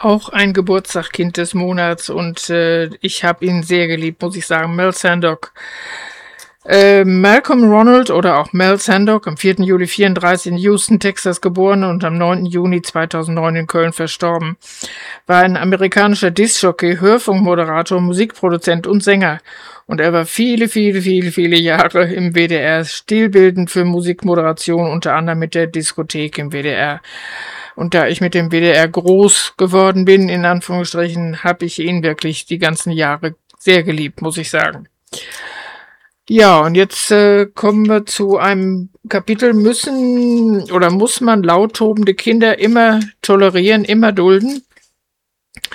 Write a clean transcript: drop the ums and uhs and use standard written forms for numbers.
Auch ein Geburtstagskind des Monats und ich habe ihn sehr geliebt, muss ich sagen. Mel Sandock. Malcolm Ronald oder auch Mel Sandock, am 4. Juli 34 in Houston, Texas geboren und am 9. Juni 2009 in Köln verstorben, war ein amerikanischer Diskjockey, Hörfunkmoderator, Musikproduzent und Sänger. Und er war viele Jahre im WDR stilbildend für Musikmoderation, unter anderem mit der Diskothek im WDR. Und da ich mit dem WDR groß geworden bin, in Anführungsstrichen, habe ich ihn wirklich die ganzen Jahre sehr geliebt, muss ich sagen. Ja, und jetzt kommen wir zu einem Kapitel, muss man laut tobende Kinder immer tolerieren, immer dulden?